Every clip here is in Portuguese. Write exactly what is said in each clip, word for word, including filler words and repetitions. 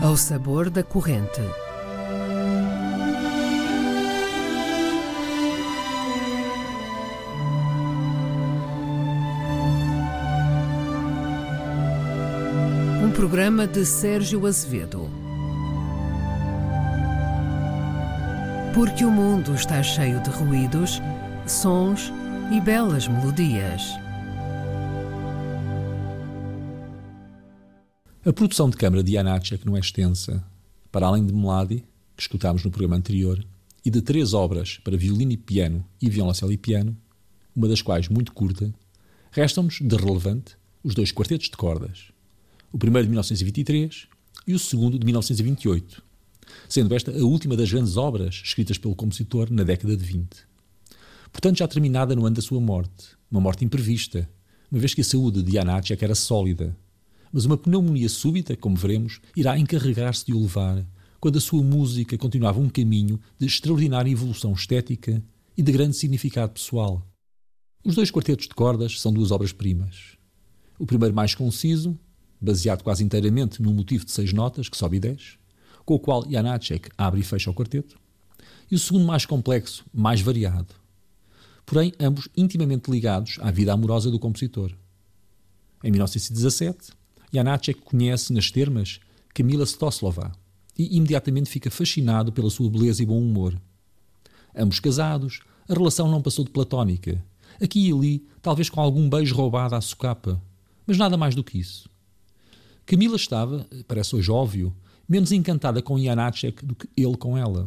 Ao sabor da corrente. Um programa de Sérgio Azevedo. Porque o mundo está cheio de ruídos, sons e belas melodias. A produção de câmara de Janáček não é extensa. Para além de Mladi, que escutámos no programa anterior, e de três obras para violino e piano e violoncelo e piano, uma das quais muito curta, restam-nos de relevante os dois quartetos de cordas, o primeiro de mil novecentos e vinte e três e o segundo de mil novecentos e vinte e oito, sendo esta a última das grandes obras escritas pelo compositor na década de vinte. Portanto, já terminada no ano da sua morte, uma morte imprevista, uma vez que a saúde de Janáček era sólida, mas uma pneumonia súbita, como veremos, irá encarregar-se de o levar, quando a sua música continuava um caminho de extraordinária evolução estética e de grande significado pessoal. Os dois quartetos de cordas são duas obras-primas. O primeiro mais conciso, baseado quase inteiramente num motivo de seis notas, que sobe e desce, com o qual Janáček abre e fecha o quarteto, e o segundo mais complexo, mais variado, porém ambos intimamente ligados à vida amorosa do compositor. Em mil novecentos e dezassete, Janáček conhece nas termas Kamila Stosslová e imediatamente fica fascinado pela sua beleza e bom humor. Ambos casados, a relação não passou de platónica, aqui e ali, talvez com algum beijo roubado à socapa, mas nada mais do que isso. Kamila estava, parece hoje óbvio, menos encantada com Janáček do que ele com ela.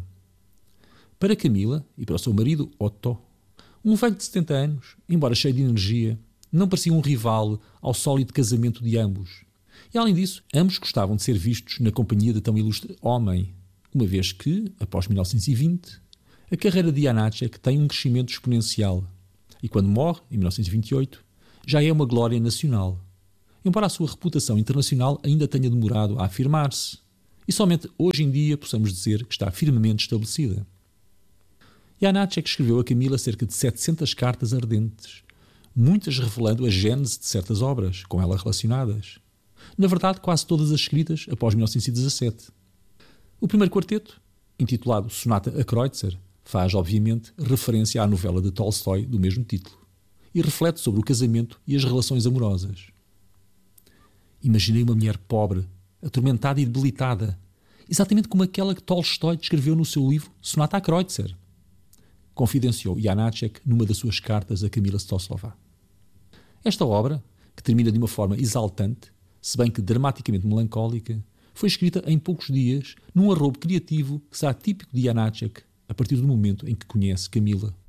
Para Kamila e para o seu marido, Otto, um velho de setenta anos, embora cheio de energia, não parecia um rival ao sólido casamento de ambos. E, além disso, ambos gostavam de ser vistos na companhia de tão ilustre homem, uma vez que, após mil novecentos e vinte, a carreira de Janáček tem um crescimento exponencial e, quando morre, em mil novecentos e vinte e oito, já é uma glória nacional, embora a sua reputação internacional ainda tenha demorado a afirmar-se e somente hoje em dia possamos dizer que está firmemente estabelecida. Janáček escreveu a Kamila cerca de setecentas cartas ardentes, muitas revelando a gênese de certas obras com ela relacionadas. Na verdade, quase todas as escritas após mil novecentos e dezassete. O primeiro quarteto, intitulado Sonata a Kreutzer, faz, obviamente, referência à novela de Tolstói do mesmo título e reflete sobre o casamento e as relações amorosas. Imaginei uma mulher pobre, atormentada e debilitada, exatamente como aquela que Tolstói descreveu no seu livro Sonata a Kreutzer, confidenciou Janáček numa das suas cartas a Kamila Stosslová. Esta obra, que termina de uma forma exaltante, se bem que dramaticamente melancólica, foi escrita em poucos dias num arroubo criativo que será típico de Janáček a partir do momento em que conhece Kamila.